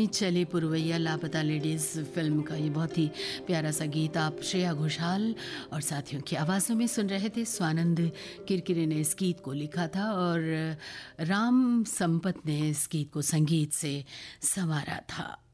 में चले पुरवैया लापता लेडीज़ फिल्म का ये बहुत ही प्यारा सा गीत आप श्रेया घोषाल और साथियों की आवाज़ों में सुन रहे थे। स्वानंद किरकिरे ने इस गीत को लिखा था और राम संपत ने इस गीत को संगीत से संवारा था।